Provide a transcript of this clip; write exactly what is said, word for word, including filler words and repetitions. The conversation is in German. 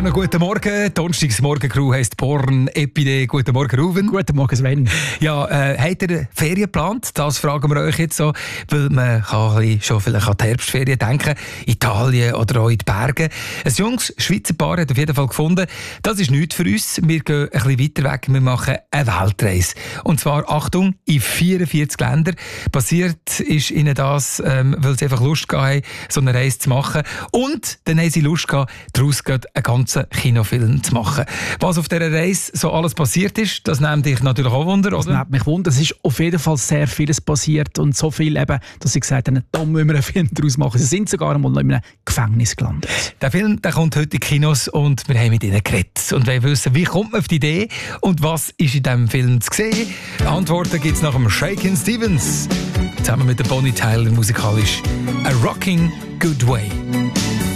zusammen, guten Morgen. Donnerstags Morgencrew heisst Born Epide. Guten Morgen, Ruven. Guten Morgen, Sven. Ja, äh, habt ihr Ferien geplant? Das fragen wir euch jetzt so, weil man kann ein bisschen schon vielleicht an die Herbstferien denken. Italien oder auch in die Berge. Ein junges Schweizer Paar hat auf jeden Fall gefunden, das ist nichts für uns. Wir gehen ein bisschen weiter weg. Wir machen eine Weltreise. Und zwar, Achtung, in vierundvierzig Ländern. Passiert ist ihnen das, ähm, weil sie einfach Lust hatten, so eine Reise zu machen. Und dann haben sie Lust gehabt, daraus einen ganzen Kinofilm zu machen. Was auf dieser Reise so alles passiert ist, das nimmt dich natürlich auch Wunder, oder? Das nimmt mich Wunder. Es ist auf jeden Fall sehr vieles passiert und so viel eben, dass sie gesagt haben, da müssen wir einen Film daraus machen. Sie sind sogar einmal in einem Gefängnis gelandet. Der Film der kommt heute in die Kinos und wir haben mit ihnen geredet. Und wir wissen, wie kommt man auf die Idee und was ist in diesem Film zu sehen? Antworten gibt es nach dem Shakin' Stevens. Zusammen mit der Bonnie Tyler musikalisch A Rocking Good Way.